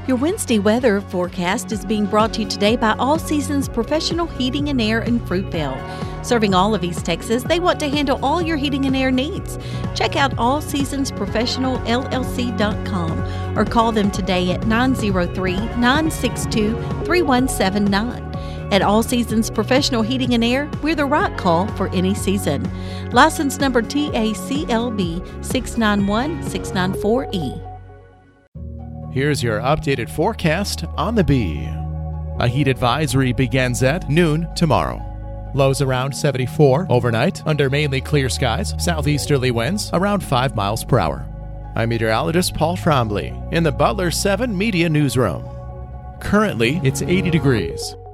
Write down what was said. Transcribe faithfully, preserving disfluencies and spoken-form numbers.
Your Wednesday weather forecast is being brought to you today by All Seasons Professional Heating and Air in Fruitvale. Serving all of East Texas, they want to handle all your heating and air needs. Check out all seasons professional L L C dot com or call them today at nine oh three, nine six two, three one seven nine. At All Seasons Professional Heating and Air, we're the right call for any season. License number T A C L B six nine one six nine four E. Here's your updated forecast on the Bee. A heat advisory begins at noon tomorrow. Lows around seventy-four overnight under mainly clear skies, southeasterly winds around five miles per hour. I'm meteorologist Paul Trombley in the Butler seven Media Newsroom. Currently, it's eighty degrees.